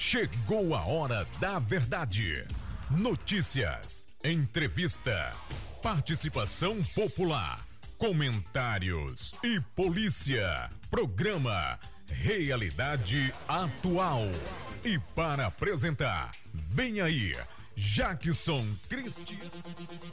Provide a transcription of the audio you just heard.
Chegou a hora da verdade. Notícias, entrevista, participação popular, comentários e polícia. Programa Realidade Atual. E para apresentar, vem aí, Jackson Cristiano.